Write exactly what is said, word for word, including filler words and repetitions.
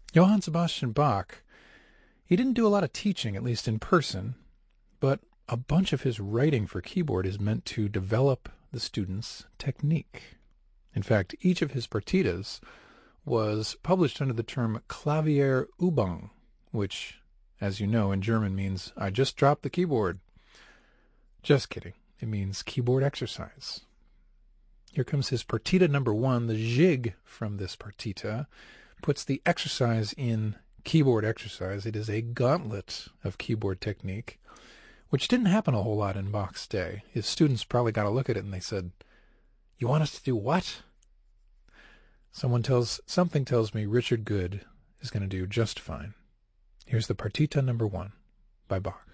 Johann Sebastian Bach, he didn't do a lot of teaching, at least in person, but a bunch of his writing for keyboard is meant to develop the student's technique. In fact, each of his partitas was published under the term Klavierübung, which, as you know, in German means, I just dropped the keyboard. Just kidding. It means keyboard exercise. Here comes his partita number one. The jig from this partita puts the exercise in keyboard exercise. It is a gauntlet of keyboard technique, which didn't happen a whole lot in Bach's day. His students probably got a look at it and they said, "You want us to do what?" Someone tells, something tells me Richard Good is going to do just fine. Here's the partita number one by Bach.